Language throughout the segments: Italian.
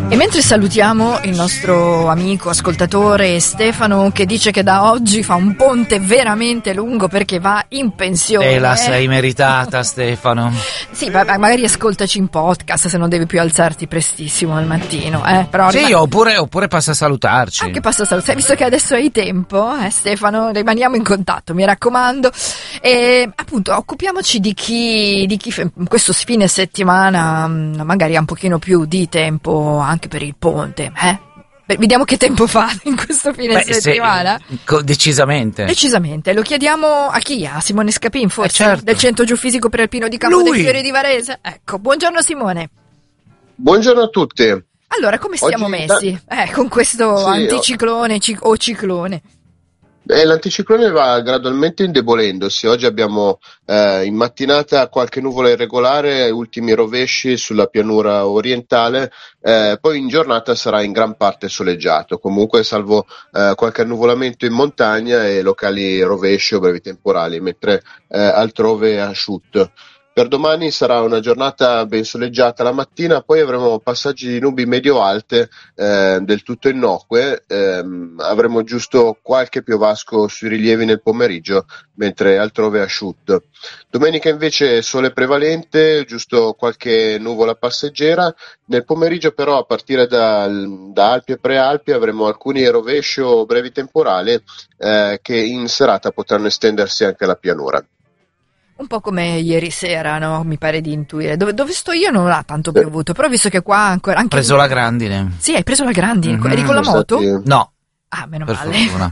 E mentre salutiamo il nostro amico ascoltatore Stefano, che dice che da oggi fa un ponte veramente lungo perché va in pensione. E la sei meritata, Stefano. Sì, magari ascoltaci in podcast se non devi più alzarti prestissimo al mattino, però sì, oppure passa a salutarci. Anche passa a salutarci, visto che adesso hai tempo, Stefano, rimaniamo in contatto, mi raccomando. E appunto occupiamoci di chi questo fine settimana magari ha un pochino più di tempo anche per il ponte, Vediamo che tempo fa in questo fine settimana. Decisamente. Lo chiediamo a chi? A Simone Scapin, forse? Certo. Del Centro Giuffisico Prealpino di Campo dei Fiori di Varese. Ecco, buongiorno Simone. Buongiorno a tutti. Allora, come stiamo messi con questo anticiclone o ciclone? L'anticiclone va gradualmente indebolendosi. Oggi abbiamo in mattinata qualche nuvola irregolare, ultimi rovesci sulla pianura orientale, poi in giornata sarà in gran parte soleggiato, comunque salvo qualche annuvolamento in montagna e locali rovesci o brevi temporali, mentre altrove è asciutto. Per domani sarà una giornata ben soleggiata la mattina, poi avremo passaggi di nubi medio-alte del tutto innocue, avremo giusto qualche piovasco sui rilievi nel pomeriggio, mentre altrove è asciutto. Domenica invece sole prevalente, giusto qualche nuvola passeggera, nel pomeriggio però a partire da Alpi e Prealpi avremo alcuni rovesci o brevi temporali che in serata potranno estendersi anche alla pianura. Un po' come ieri sera, no? Mi pare di intuire. Dove sto io non ha tanto piovuto, però visto che qua ancora... Anche preso la grandine. Sì, hai preso la grandine. Eri con la moto? No. Ah, meno per male. Fortuna.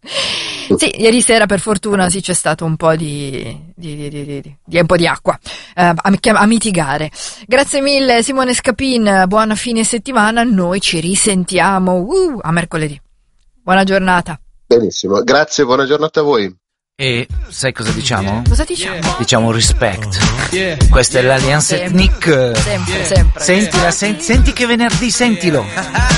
Sì, ieri sera per fortuna sì c'è stato un po' di un po' di acqua a mitigare. Grazie mille Simone Scapin, buona fine settimana, noi ci risentiamo a mercoledì. Buona giornata. Benissimo, grazie, buona giornata a voi. E sai cosa diciamo? Cosa diciamo? Diciamo respect. Questa è l'Alliance Ethnique. Sempre. Senti che venerdì, sentilo.